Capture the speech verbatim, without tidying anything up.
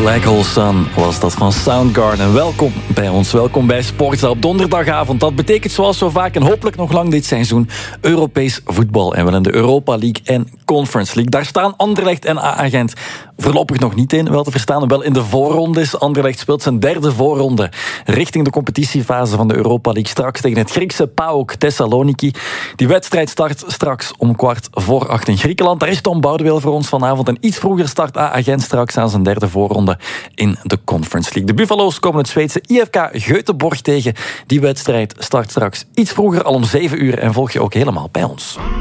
Black Hole Sun was dat van Soundgarden. Welkom bij ons, welkom bij Sportza op donderdagavond. Dat betekent zoals zo vaak en hopelijk nog lang dit seizoen Europees voetbal. En wel in de Europa League en Conference League. Daar staan Anderlecht en A A Gent voorlopig nog niet in, wel te verstaan. Wel in de voorrondes. Anderlecht speelt zijn derde voorronde richting de competitiefase van de Europa League. Straks tegen het Griekse PAOK Thessaloniki. Die wedstrijd start straks om kwart voor acht in Griekenland. Daar is Tom Boudewijn voor ons vanavond. En iets vroeger start A A Gent straks aan zijn derde voorronde in de Conference League. De Buffalo's komen het Zweedse I F K Göteborg tegen. Die wedstrijd start straks iets vroeger, al om zeven uur. En volg je ook helemaal bij ons.